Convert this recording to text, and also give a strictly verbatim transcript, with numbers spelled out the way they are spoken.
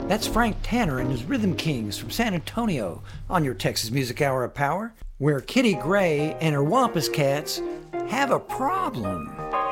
That's Frank Tanner and his Rhythm Kings from San Antonio on your Texas Music Hour of Power, where Kitty Gray and her Wampus Cats have a problem.